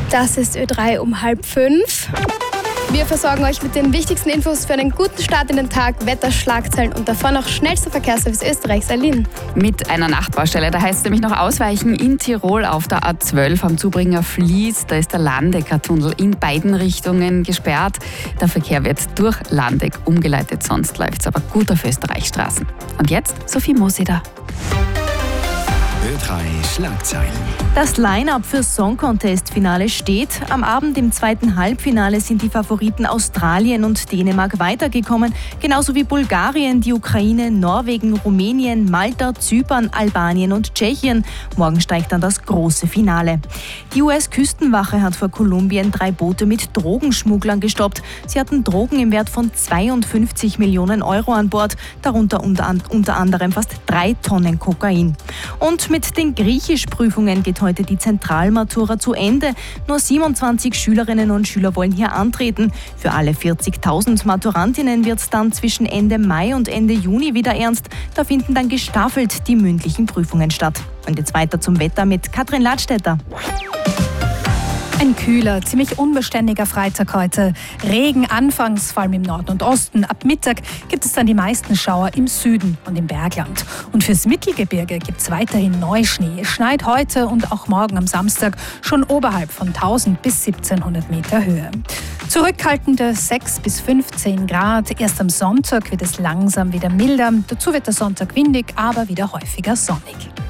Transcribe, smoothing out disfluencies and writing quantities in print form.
Das ist Ö3 um 4:30. Wir versorgen euch mit den wichtigsten Infos für einen guten Start in den Tag, Wetterschlagzeilen und davor noch schnellster Verkehrsservice Österreichs. Aline. Mit einer Nachtbaustelle, da heißt es nämlich noch ausweichen in Tirol auf der A12 am Zubringer Fließ. Da ist der Landecker-Tunnel in beiden Richtungen gesperrt. Der Verkehr wird durch Landeck umgeleitet, sonst läuft es aber gut auf Österreichstraßen. Und jetzt Sophie Moseder. Ö3 Schlagzeilen. Das Line-Up fürs Song Contest-Finale steht. Am Abend im zweiten Halbfinale sind die Favoriten Australien und Dänemark weitergekommen, genauso wie Bulgarien, die Ukraine, Norwegen, Rumänien, Malta, Zypern, Albanien und Tschechien. Morgen steigt dann das große Finale. Die US-Küstenwache hat vor Kolumbien 3 Boote mit Drogenschmugglern gestoppt. Sie hatten Drogen im Wert von 52 Millionen Euro an Bord, darunter unter anderem fast 3 Tonnen Kokain. Und mit den Griechischprüfungen geht heute die Zentralmatura zu Ende. Nur 27 Schülerinnen und Schüler wollen hier antreten. Für alle 40.000 Maturantinnen wird es dann zwischen Ende Mai und Ende Juni wieder ernst. Da finden dann gestaffelt die mündlichen Prüfungen statt. Und jetzt weiter zum Wetter mit Katrin Ladstätter. Ein kühler, ziemlich unbeständiger Freitag heute. Regen anfangs, vor allem im Norden und Osten. Ab Mittag gibt es dann die meisten Schauer im Süden und im Bergland. Und fürs Mittelgebirge gibt es weiterhin Neuschnee. Es schneit heute und auch morgen am Samstag schon oberhalb von 1000 bis 1700 Meter Höhe. Zurückhaltende 6 bis 15 Grad. Erst am Sonntag wird es langsam wieder milder. Dazu wird der Sonntag windig, aber wieder häufiger sonnig.